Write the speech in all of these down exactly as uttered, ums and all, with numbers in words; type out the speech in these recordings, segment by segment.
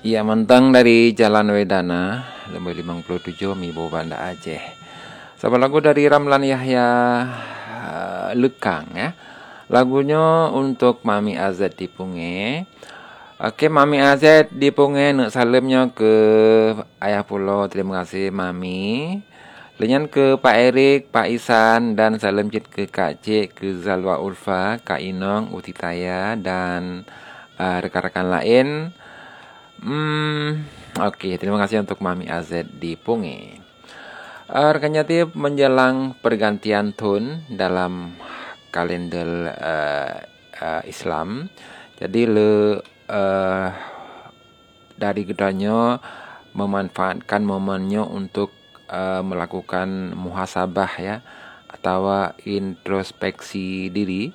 Ia mentang dari Jalan Wedana, nomor lima puluh tujuh, Mibo Banda Aceh. Sebuah lagu dari Ramlan Yahya uh, Lekang ya. Lagunya untuk Mami Azad di Punge. Oke, Mami Azad di Punge nak salamnya ke ayah pulau. Terima kasih Mami. Lenyan ke Pak Erik, Pak Isan, dan salam cit ke Kak Cik, ke Zalwa Ulfa, Kak Inong, Utitaya, dan uh, rekan-rekan lain. Hmm, Oke, terima kasih untuk Mami Azad di Punge. Uh, rekan Jatib menjelang pergantian tahun dalam kalender uh, uh, Islam. Jadi le uh, dari gedanya memanfaatkan momennya untuk uh, melakukan muhasabah ya, atau introspeksi diri.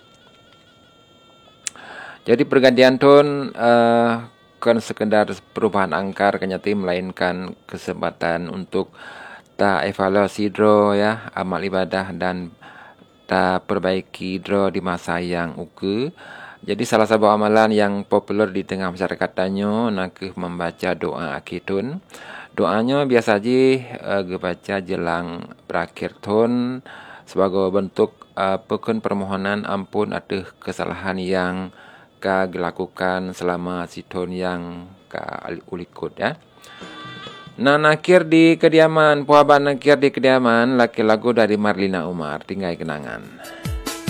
Jadi pergantian tahun uh, bukan sekedar perubahan angka kenyati, melainkan kesempatan untuk ta evaluasi draw ya, amal ibadah, dan ta perbaiki draw di masa yang uke. Jadi salah satu amalan yang popular di tengah masyarakat tanyo nak membaca doa akhir tahun. Doanya biasa aja uh, dibaca jelang berakhir tahun sebagai bentuk uh, pekun permohonan ampun atas kesalahan yang ka dilakukan selama si tahun yang ka ulikut ya. Nah, nakir di kediaman, puaban nakir di kediaman, laki lagu dari Marlina Umar, tinggal kenangan.